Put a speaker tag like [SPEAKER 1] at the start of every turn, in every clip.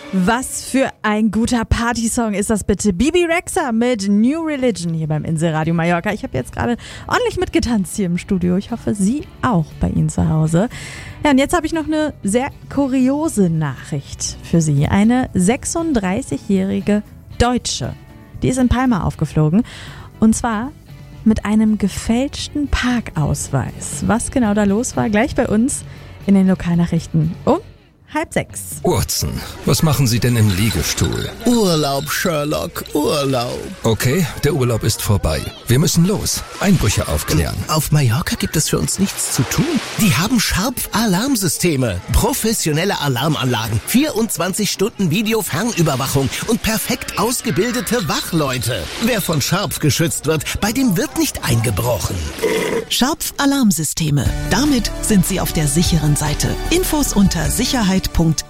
[SPEAKER 1] Was für ein guter Partysong ist das bitte? Bebe Rexha mit New Religion hier beim Inselradio Mallorca. Ich habe jetzt gerade ordentlich mitgetanzt hier im Studio. Ich hoffe, Sie auch bei Ihnen zu Hause. Ja, und jetzt habe ich noch eine sehr kuriose Nachricht für Sie. Eine 36-jährige Deutsche, die ist in Palma aufgeflogen. Und zwar mit einem gefälschten Parkausweis. Was genau da los war, gleich bei uns in den Lokalnachrichten um 5:30.
[SPEAKER 2] Watson, was machen Sie denn im Liegestuhl?
[SPEAKER 3] Urlaub, Sherlock, Urlaub.
[SPEAKER 2] Okay, der Urlaub ist vorbei. Wir müssen los. Einbrüche aufklären.
[SPEAKER 3] Auf Mallorca gibt es für uns nichts zu tun. Die haben Sharp-Alarmsysteme, professionelle Alarmanlagen, 24 Stunden Video-Fernüberwachung und perfekt ausgebildete Wachleute. Wer von Sharp geschützt wird, bei dem wird nicht eingebrochen.
[SPEAKER 4] Sharp-Alarmsysteme. Damit sind Sie auf der sicheren Seite. Infos unter sicherheit.es.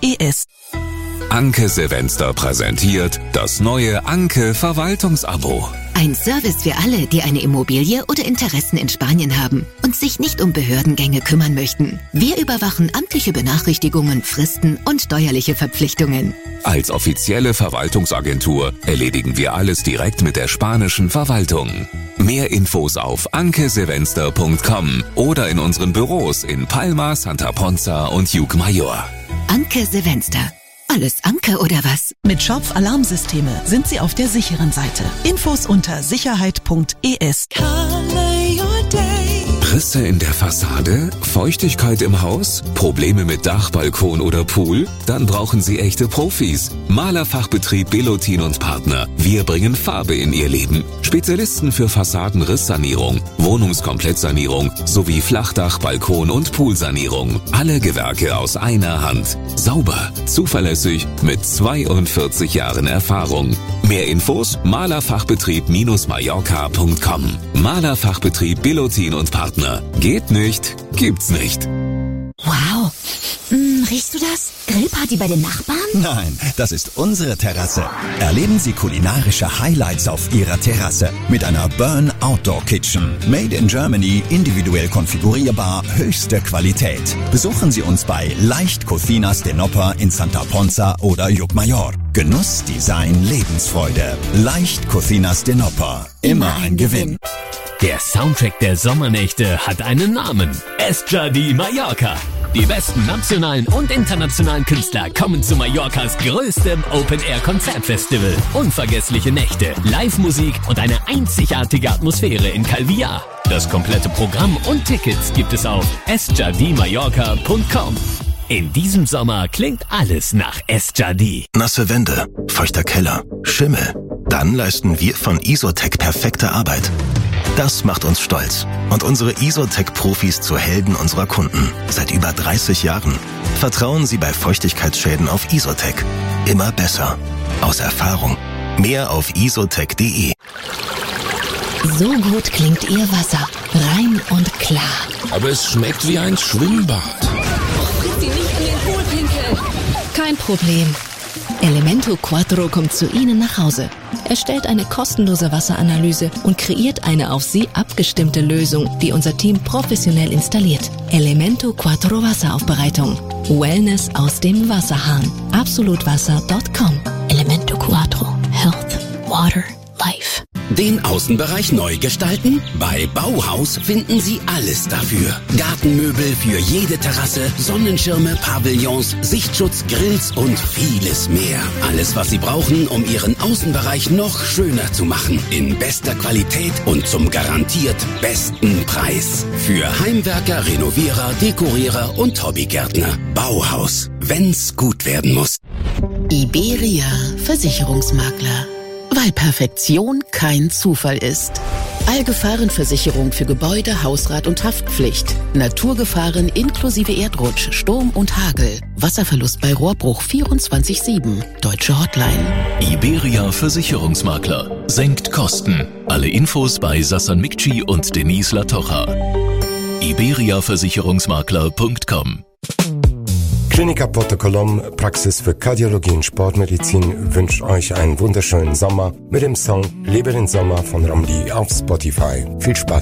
[SPEAKER 5] Anke Silvester präsentiert das neue Anke Verwaltungsabo.
[SPEAKER 6] Ein Service für alle, die eine Immobilie oder Interessen in Spanien haben und sich nicht um Behördengänge kümmern möchten. Wir überwachen amtliche Benachrichtigungen, Fristen und steuerliche Verpflichtungen.
[SPEAKER 5] Als offizielle Verwaltungsagentur erledigen wir alles direkt mit der spanischen Verwaltung. Mehr Infos auf ankesilvester.com oder in unseren Büros in Palma, Santa Ponza und Llucmajor.
[SPEAKER 6] Anke Silvester. Alles Anke oder was?
[SPEAKER 4] Mit Sharp-Alarmsysteme sind Sie auf der sicheren Seite. Infos unter sicherheit.es.
[SPEAKER 5] Risse in der Fassade? Feuchtigkeit im Haus? Probleme mit Dach, Balkon oder Pool? Dann brauchen Sie echte Profis. Malerfachbetrieb Belotin und Partner. Wir bringen Farbe in Ihr Leben. Spezialisten für Fassadenrisssanierung, Wohnungskomplettsanierung sowie Flachdach, Balkon und Poolsanierung. Alle Gewerke aus einer Hand. Sauber, zuverlässig, mit 42 Jahren Erfahrung. Mehr Infos malerfachbetrieb-mallorca.com. Malerfachbetrieb Belotin und Partner. Geht nicht, gibt's nicht.
[SPEAKER 7] Wow. Riechst du das? Grillparty bei den Nachbarn?
[SPEAKER 8] Nein, das ist unsere Terrasse. Erleben Sie kulinarische Highlights auf Ihrer Terrasse mit einer Burn Outdoor Kitchen. Made in Germany, individuell konfigurierbar, höchste Qualität. Besuchen Sie uns bei Leicht Cocinas de Nopper in Santa Ponza oder Llucmajor. Genuss, Design, Lebensfreude. Leicht Cocinas de Nopper. Immer ein Gewinn.
[SPEAKER 9] Der Soundtrack der Sommernächte hat einen Namen. Esjadi Mallorca. Die besten nationalen und internationalen Künstler kommen zu Mallorcas größtem Open-Air-Konzertfestival. Unvergessliche Nächte, Live-Musik und eine einzigartige Atmosphäre in Calvillar. Das komplette Programm und Tickets gibt es auf esjadimallorca.com. In diesem Sommer klingt alles nach Esjadi.
[SPEAKER 10] Nasse Wände, feuchter Keller, Schimmel. Dann leisten wir von Isotec perfekte Arbeit. Das macht uns stolz und unsere Isotec-Profis zu Helden unserer Kunden. Seit über 30 Jahren. Vertrauen Sie bei Feuchtigkeitsschäden auf Isotec. Immer besser. Aus Erfahrung. Mehr auf isotec.de.
[SPEAKER 7] So gut klingt Ihr Wasser. Rein und klar.
[SPEAKER 2] Aber es schmeckt wie ein Schwimmbad.
[SPEAKER 7] Sie nicht in den Pool pinkeln. Kein Problem. Elemento Quattro kommt zu Ihnen nach Hause. Er stellt eine kostenlose Wasseranalyse und kreiert eine auf Sie abgestimmte Lösung, die unser Team professionell installiert. Elemento Quattro Wasseraufbereitung. Wellness aus dem Wasserhahn. Absolutwasser.com. Elemento Quattro. Health. Water. Life.
[SPEAKER 11] Den Außenbereich neu gestalten? Bei Bauhaus finden Sie alles dafür. Gartenmöbel für jede Terrasse, Sonnenschirme, Pavillons, Sichtschutz, Grills und vieles mehr. Alles, was Sie brauchen, um Ihren Außenbereich noch schöner zu machen. In bester Qualität und zum garantiert besten Preis. Für Heimwerker, Renovierer, Dekorierer und Hobbygärtner. Bauhaus. Wenn's gut werden muss.
[SPEAKER 6] Iberia Versicherungsmakler. Weil Perfektion kein Zufall ist. Allgefahrenversicherung für Gebäude, Hausrat und Haftpflicht. Naturgefahren inklusive Erdrutsch, Sturm und Hagel. Wasserverlust bei Rohrbruch 24/7. Deutsche Hotline.
[SPEAKER 12] Iberia Versicherungsmakler. Senkt Kosten. Alle Infos bei Sassan Mikci und Denise Latocha. iberiaversicherungsmakler.com.
[SPEAKER 13] Klinika Porto Colom, Praxis für Kardiologie und Sportmedizin, wünscht euch einen wunderschönen Sommer mit dem Song Lebe den Sommer von Ramli auf Spotify. Viel Spaß!